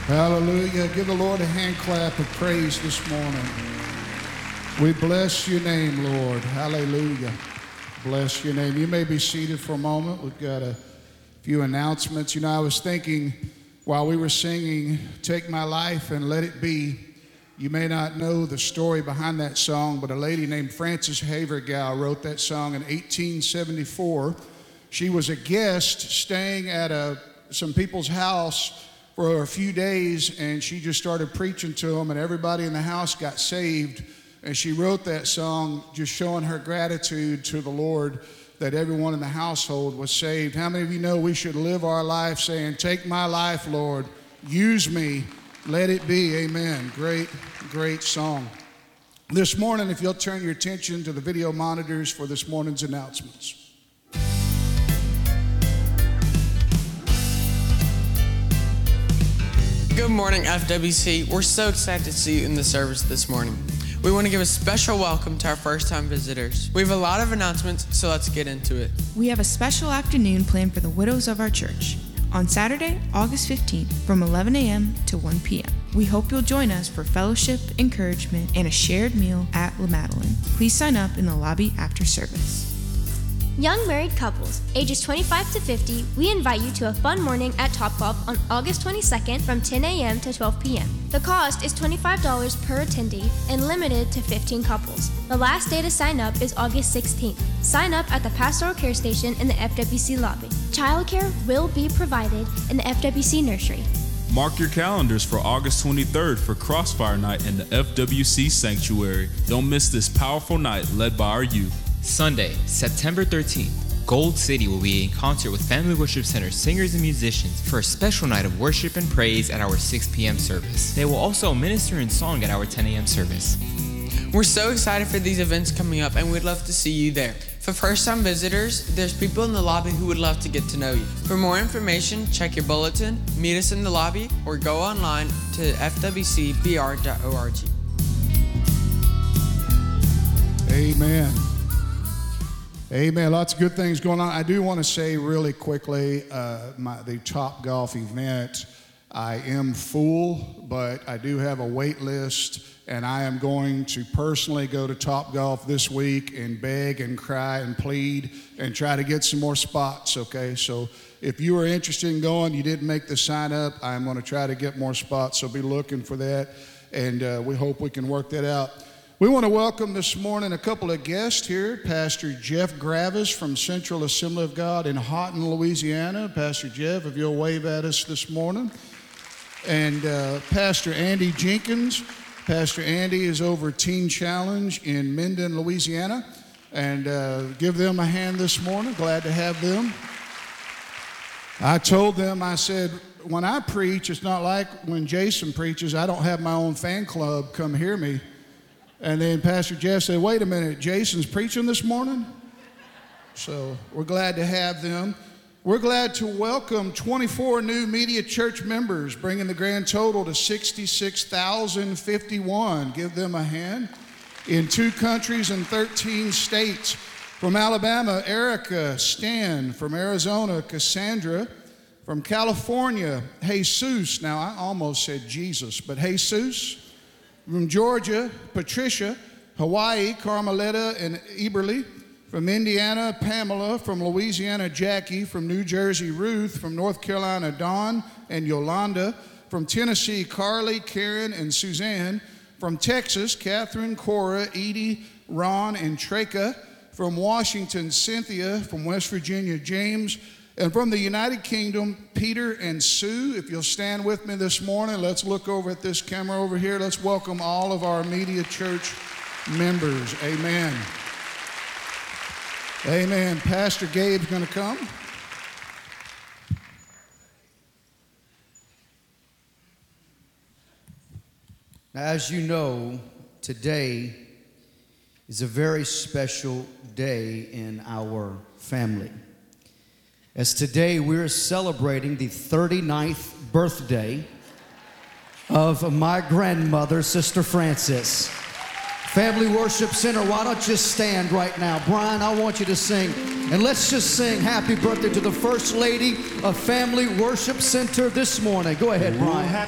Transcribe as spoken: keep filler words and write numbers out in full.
Hallelujah. Give the Lord a hand clap of praise this morning. We bless your name, Lord. Hallelujah. Bless your name. You may be seated for a moment. We've got a few announcements. You know, I was thinking while we were singing, Take My Life and Let It Be, you may not know the story behind that song, but a lady named Frances Havergal wrote that song in eighteen seventy-four. She was a guest staying at a, some people's house for a few days, and she just started preaching to them, and everybody in the house got saved. And she wrote that song just showing her gratitude to the Lord that everyone in the household was saved. How many of you know we should live our life saying, take my life, Lord, use me, let it be, amen. Great, great song. This morning, if you'll turn your attention to the video monitors for this morning's announcements. Good morning, F W C. We're so excited to see you in the service this morning. We want to give a special welcome to our first-time visitors. We have a lot of announcements, so let's get into it. We have a special afternoon planned for the widows of our church on Saturday, August fifteenth, from eleven a.m. to one p.m. We hope you'll join us for fellowship, encouragement, and a shared meal at La Madeleine. Please sign up in the lobby after service. Young married couples, ages twenty-five to fifty, we invite you to a fun morning at Topgolf on August twenty-second from ten a.m. to twelve p.m. The cost is twenty-five dollars per attendee and limited to fifteen couples. The last day to sign up is August sixteenth. Sign up at the Pastoral Care Station in the F W C lobby. Childcare will be provided in the F W C nursery. Mark your calendars for August twenty-third for Crossfire Night in the F W C Sanctuary. Don't miss this powerful night led by our youth. Sunday, September thirteenth, Gold City will be in concert with Family Worship Center singers and musicians for a special night of worship and praise at our six p.m. service. They will also minister in song at our ten a.m. service. We're so excited for these events coming up, and we'd love to see you there. For first-time visitors, there's people in the lobby who would love to get to know you. For more information, check your bulletin, meet us in the lobby, or go online to f w c b r dot org. Amen. Amen. Lots of good things going on. I do want to say really quickly, uh, my, the Topgolf event, I am full, but I do have a wait list, and I am going to personally go to Topgolf this week and beg and cry and plead and try to get some more spots, okay? So if you are interested in going, you didn't make the sign up, I'm going to try to get more spots, so be looking for that, and uh, we hope we can work that out. We want to welcome this morning a couple of guests here. Pastor Jeff Gravis from Central Assembly of God in Houghton, Louisiana. Pastor Jeff, if you'll wave at us this morning. And uh, Pastor Andy Jenkins. Pastor Andy is over Teen Challenge in Minden, Louisiana. And uh, give them a hand this morning. Glad to have them. I told them, I said, when I preach, it's not like when Jason preaches. I don't have my own fan club come hear me. And then Pastor Jeff said, wait a minute, Jason's preaching this morning? So we're glad to have them. We're glad to welcome twenty-four new Media Church members, bringing the grand total to sixty-six thousand fifty-one. Give them a hand. In two countries and thirteen states. From Alabama, Erica, Stan. From Arizona, Cassandra. From California, Jesus. Now, I almost said Jesus, but Jesus. From Georgia, Patricia. Hawaii, Carmelita and Eberly. From Indiana, Pamela. From Louisiana, Jackie. From New Jersey, Ruth. From North Carolina, Dawn and Yolanda. From Tennessee, Carly, Karen, and Suzanne. From Texas, Catherine, Cora, Edie, Ron, and Treka. From Washington, Cynthia. From West Virginia, James. And from the United Kingdom, Peter and Sue. If you'll stand with me this morning, let's look over at this camera over here. Let's welcome all of our Media Church members. Amen. Amen. Pastor Gabe's going to come. Now, as you know, today is a very special day in our family. As today we're celebrating the thirty-ninth birthday of my grandmother, Sister Frances. Family Worship Center, why don't you stand right now? Brian, I want you to sing. And let's just sing happy birthday to the First Lady of Family Worship Center this morning. Go ahead, Brian.